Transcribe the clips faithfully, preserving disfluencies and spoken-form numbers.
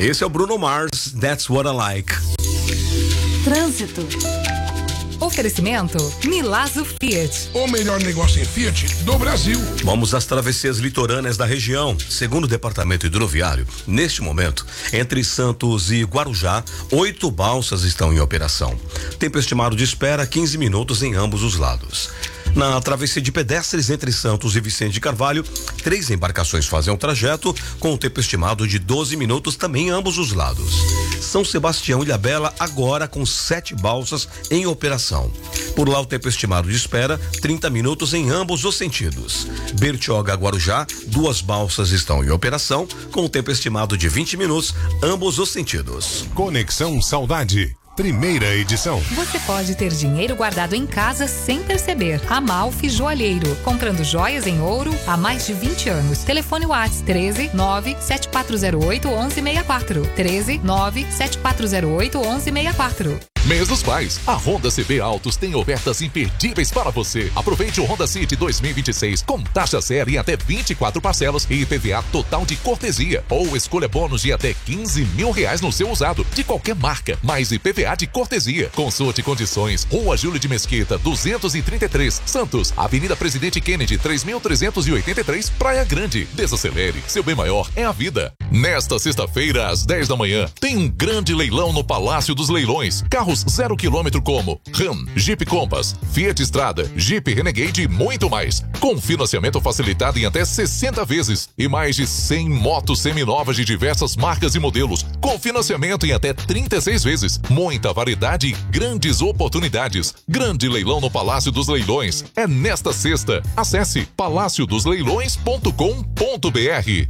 Esse é o Bruno Mars, That's What I Like. Trânsito. Oferecimento Milazzo Fiat. O melhor negócio em Fiat do Brasil. Vamos às travessias litorâneas da região. Segundo o Departamento Hidroviário, neste momento, entre Santos e Guarujá, oito balsas estão em operação. Tempo estimado de espera quinze minutos em ambos os lados. Na travessia de pedestres entre Santos e Vicente de Carvalho, três embarcações fazem o trajeto com um tempo estimado de doze minutos também em ambos os lados. São Sebastião e Ilhabela agora com sete balsas em operação. Por lá o tempo estimado de espera trinta minutos em ambos os sentidos. Bertioga Guarujá, duas balsas estão em operação com o tempo estimado de vinte minutos ambos os sentidos. Conexão Saudade. Primeira edição. Você pode ter dinheiro guardado em casa sem perceber. Amalfi Joalheiro. Comprando joias em ouro há mais de vinte anos. Telefone WhatsApp treze nove sete quatro zero oito onze seis quatro. treze nove sete quatro zero oito onze seis quatro. Mês dos Pais. A Honda C B Autos tem ofertas imperdíveis para você. Aproveite o Honda City dois mil e vinte e seis com taxa zero em até vinte e quatro parcelas e I P V A total de cortesia. Ou escolha bônus de até quinze mil reais no seu usado, de qualquer marca, mais I P V A de cortesia. Consulte condições. Rua Júlio de Mesquita, duzentos e trinta e três, Santos. Avenida Presidente Kennedy, três mil trezentos e oitenta e três, Praia Grande. Desacelere, seu bem maior é a vida. Nesta sexta-feira, às dez da manhã, tem um grande leilão no Palácio dos Leilões. Carros zero quilômetro como Ram, Jeep Compass, Fiat Strada, Jeep Renegade e muito mais. Com financiamento facilitado em até sessenta vezes. E mais de cem motos seminovas de diversas marcas e modelos. Com financiamento em até trinta e seis vezes. Muita variedade e grandes oportunidades. Grande leilão no Palácio dos Leilões. É nesta sexta. Acesse palácio dos leilões ponto com ponto br.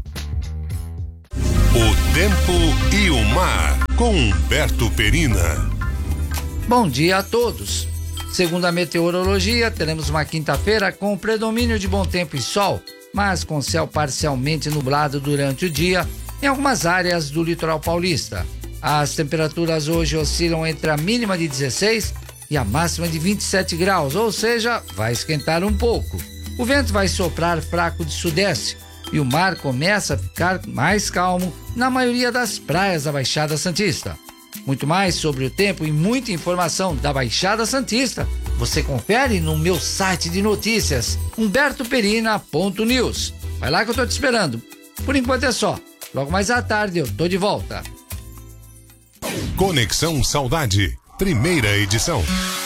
O tempo e o mar, com Humberto Perina. Bom dia a todos. Segundo a meteorologia, teremos uma quinta-feira com predomínio de bom tempo e sol, mas com céu parcialmente nublado durante o dia em algumas áreas do litoral paulista. As temperaturas hoje oscilam entre a mínima de dezesseis e a máxima de vinte e sete graus, ou seja, vai esquentar um pouco. O vento vai soprar fraco de sudeste e o mar começa a ficar mais calmo na maioria das praias da Baixada Santista. Muito mais sobre o tempo e muita informação da Baixada Santista você confere no meu site de notícias, humberto perina ponto news. Vai lá que eu tô te esperando. Por enquanto é só. Logo mais à tarde eu tô de volta. Conexão Saudade, primeira edição.